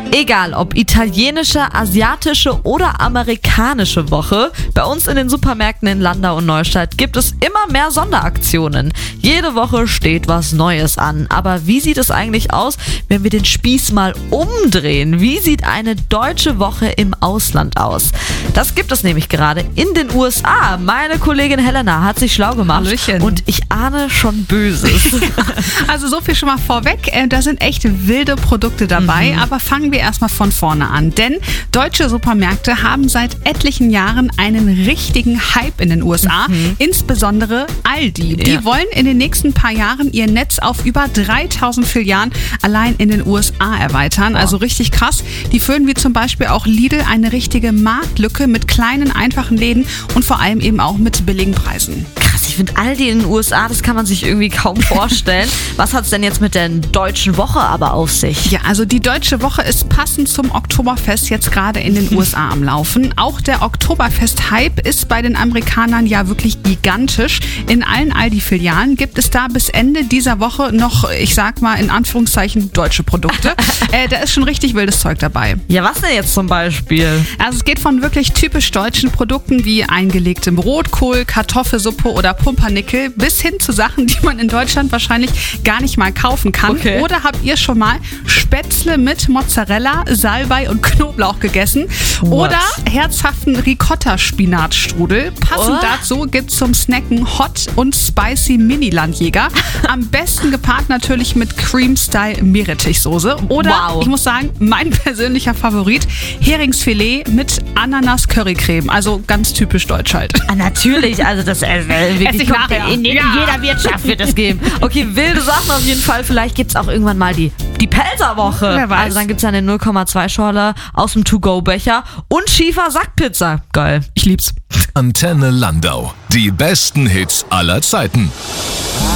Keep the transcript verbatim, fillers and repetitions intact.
Egal ob italienische, asiatische oder amerikanische Woche, bei uns in den Supermärkten in Landau und Neustadt gibt es immer mehr Sonderaktionen. Jede Woche steht was Neues an. Aber wie sieht es eigentlich aus, wenn wir den Spieß mal umdrehen? Wie sieht eine deutsche Woche im Ausland aus? Das gibt es nämlich gerade in den U S A. Meine Kollegin Helena hat sich schlau gemacht. Hallöchen. Und ich ahne schon Böses. Also so viel schon mal vorweg, äh, da sind echt wilde Produkte dabei, mhm. aber fangen wir erstmal von vorne an, denn deutsche Supermärkte haben seit etlichen Jahren einen richtigen Hype in den U S A, mhm. insbesondere Aldi. Die ja. wollen in den nächsten paar Jahren ihr Netz auf über dreitausend Filialen allein in den U S A erweitern, wow. also richtig krass. Die füllen wie zum Beispiel auch Lidl eine richtige Marktlücke mit kleinen, einfachen Läden und vor allem eben auch mit billigen Preisen. Ich finde Aldi in den U S A, das kann man sich irgendwie kaum vorstellen. Was hat es denn jetzt mit der deutschen Woche aber auf sich? Ja, also die deutsche Woche ist passend zum Oktoberfest jetzt gerade in den U S A am Laufen. Auch der Oktoberfest-Hype ist bei den Amerikanern ja wirklich gigantisch. In allen Aldi-Filialen gibt es da bis Ende dieser Woche noch, ich sag mal in Anführungszeichen, deutsche Produkte. äh, da ist schon richtig wildes Zeug dabei. Ja, was denn jetzt zum Beispiel? Also es geht von wirklich typisch deutschen Produkten wie eingelegtem Rotkohl, Kartoffelsuppe oder Pumpernickel bis hin zu Sachen, die man in Deutschland wahrscheinlich gar nicht mal kaufen kann. Okay. Oder habt ihr schon mal Spätzle mit Mozzarella, Salbei und Knoblauch gegessen? What? Oder herzhaften Ricotta-Spinatstrudel. Passend Oh. dazu gibt's zum Snacken Hot und Spicy Mini-Landjäger. Am besten gepaart natürlich mit Cream-Style-Meerrettichsoße. Oder, wow. ich muss sagen, mein persönlicher Favorit, Heringsfilet mit Ananas-Currycreme. Also ganz typisch deutsch halt. Ah, natürlich, also das äh, wirklich ich kommt nachher. in, in Ja. jeder Wirtschaft wird es geben. Okay, wilde Sachen auf jeden Fall. Vielleicht gibt es auch irgendwann mal die, die Pelzerwoche. Wer weiß. Also dann gibt es eine null Komma zwei Schorle aus dem To-Go-Becher und Schiefer Sackpizza. Geil, ich lieb's. Antenne Landau. Die besten Hits aller Zeiten.